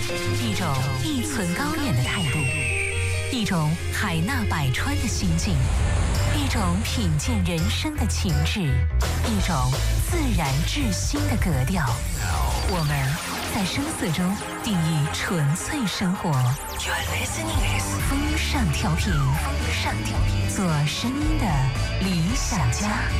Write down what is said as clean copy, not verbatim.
一种一寸高远的态度，一种海纳百川的心境，一种品鉴人生的情致，一种自然至心的格调。我们在声色中定义纯粹生活。You're listening to 风尚调频，做声音的理想家。